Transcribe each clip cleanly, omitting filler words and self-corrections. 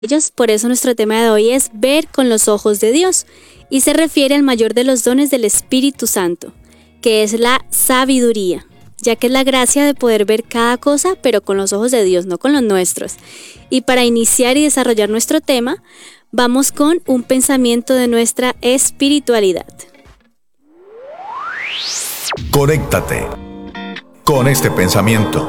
ellos. Por eso nuestro tema de hoy es ver con los ojos de Dios y se refiere al mayor de los dones del Espíritu Santo, que es la sabiduría, ya que es la gracia de poder ver cada cosa, pero con los ojos de Dios, no con los nuestros. Y para iniciar y desarrollar nuestro tema, vamos con un pensamiento de nuestra espiritualidad. Conéctate con este pensamiento.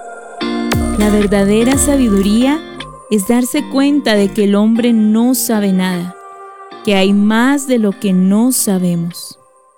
La verdadera sabiduría es darse cuenta de que el hombre no sabe nada, que hay más de lo que no sabemos.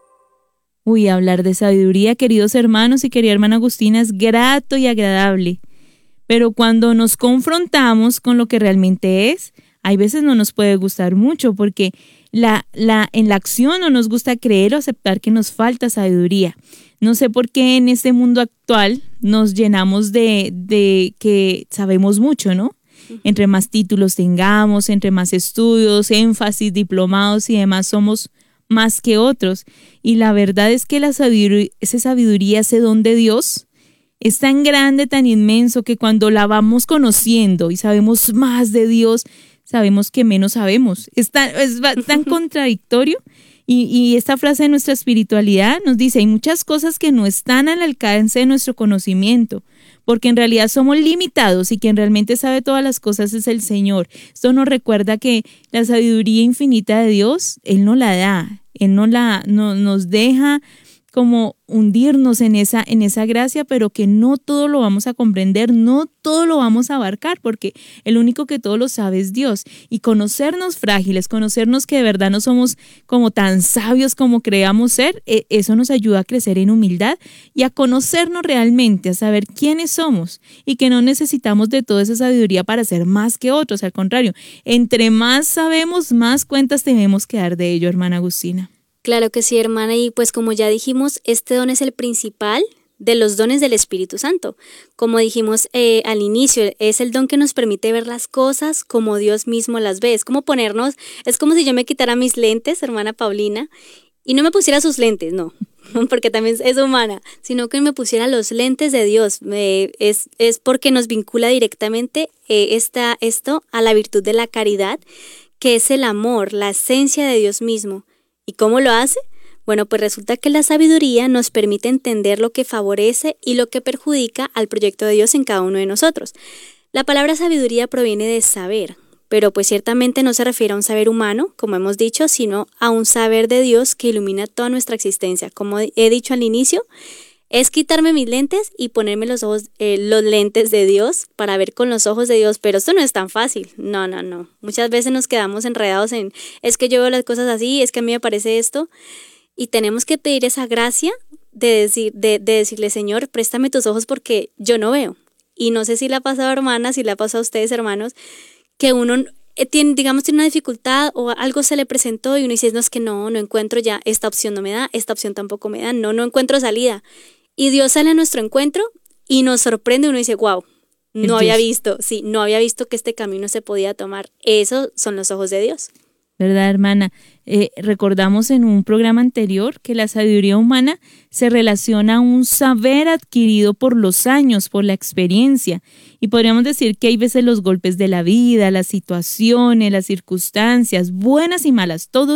Hablar de sabiduría, queridos hermanos y querida hermana Agustina, es grato y agradable, pero cuando nos confrontamos con lo que realmente es, hay veces no nos puede gustar mucho porque en la acción no nos gusta creer o aceptar que nos falta sabiduría. No sé por qué en este mundo actual nos llenamos de que sabemos mucho, ¿no? Entre más títulos tengamos, entre más estudios, énfasis, diplomados y demás, somos más que otros. Y la verdad es que esa sabiduría, ese don de Dios, es tan grande, tan inmenso, que cuando la vamos conociendo y sabemos más de Dios, sabemos que menos sabemos. Es tan contradictorio. Y esta frase de nuestra espiritualidad nos dice, hay muchas cosas que no están al alcance de nuestro conocimiento, porque en realidad somos limitados y quien realmente sabe todas las cosas es el Señor. Esto nos recuerda que la sabiduría infinita de Dios, Él no la da, Él no nos deja como hundirnos en esa gracia, pero que no todo lo vamos a comprender, no todo lo vamos a abarcar, porque el único que todo lo sabe es Dios. Y conocernos frágiles, conocernos que de verdad no somos como tan sabios como creamos ser, eso nos ayuda a crecer en humildad y a conocernos realmente, a saber quiénes somos y que no necesitamos de toda esa sabiduría para ser más que otros. Al contrario, entre más sabemos, más cuentas tenemos que dar de ello, hermana Agustina. Claro que sí, hermana, y pues como ya dijimos, este don es el principal de los dones del Espíritu Santo. Como dijimos al inicio, es el don que nos permite ver las cosas como Dios mismo las ve. Es como si yo me quitara mis lentes, hermana Paulina, y no me pusiera sus lentes, no, porque también es humana, sino que me pusiera los lentes de Dios. Es porque nos vincula directamente esto a la virtud de la caridad, que es el amor, la esencia de Dios mismo. ¿Y cómo lo hace? Bueno, pues resulta que la sabiduría nos permite entender lo que favorece y lo que perjudica al proyecto de Dios en cada uno de nosotros. La palabra sabiduría proviene de saber, pero pues ciertamente no se refiere a un saber humano, como hemos dicho, sino a un saber de Dios que ilumina toda nuestra existencia. Como he dicho al inicio, es quitarme mis lentes y ponerme los lentes de Dios para ver con los ojos de Dios, pero esto no es tan fácil, no. Muchas veces nos quedamos enredados en, es que yo veo las cosas así, es que a mí me parece esto, y tenemos que pedir esa gracia de decirle, Señor, préstame tus ojos porque yo no veo. Y no sé si le ha pasado, hermana, si le ha pasado a ustedes, hermanos, que uno tiene una dificultad o algo se le presentó y uno dice, no, es que no encuentro ya, esta opción no me da, esta opción tampoco me da, no encuentro salida. Y Dios sale a nuestro encuentro y nos sorprende. Uno dice, wow, no había visto que este camino se podía tomar. Esos son los ojos de Dios. ¿Verdad, hermana? Recordamos en un programa anterior que la sabiduría humana se relaciona a un saber adquirido por los años, por la experiencia. Y podríamos decir que hay veces los golpes de la vida, las situaciones, las circunstancias, buenas y malas, todo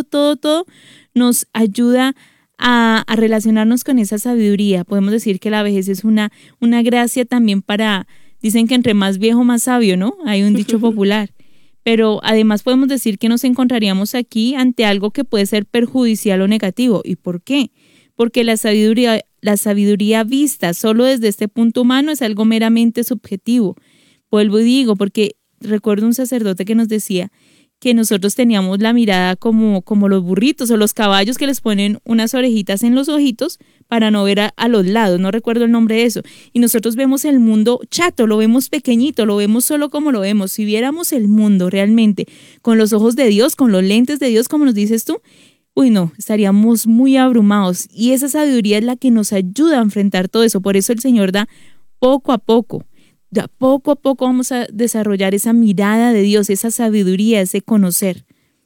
nos ayuda a relacionarnos con esa sabiduría. Podemos decir que la vejez es una gracia también dicen que entre más viejo más sabio, ¿no? Hay un dicho popular. Pero además podemos decir que nos encontraríamos aquí ante algo que puede ser perjudicial o negativo. ¿Y por qué? Porque la sabiduría vista solo desde este punto humano es algo meramente subjetivo. Vuelvo y digo, porque recuerdo un sacerdote que nos decía que nosotros teníamos la mirada como los burritos o los caballos que les ponen unas orejitas en los ojitos para no ver a los lados, no recuerdo el nombre de eso. Y nosotros vemos el mundo chato, lo vemos pequeñito, lo vemos solo como lo vemos. Si viéramos el mundo realmente con los ojos de Dios, con los lentes de Dios, como nos dices tú, estaríamos muy abrumados. Y esa sabiduría es la que nos ayuda a enfrentar todo eso. Por eso el Señor da poco a poco. Poco a poco vamos a desarrollar esa mirada de Dios, esa sabiduría, ese conocer.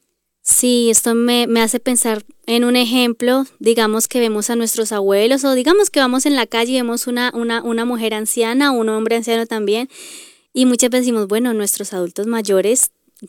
Sí, esto me hace pensar en un ejemplo, digamos que vemos a nuestros abuelos o digamos que vamos en la calle y vemos una mujer anciana o un hombre anciano también y muchas veces decimos, bueno, nuestros adultos mayores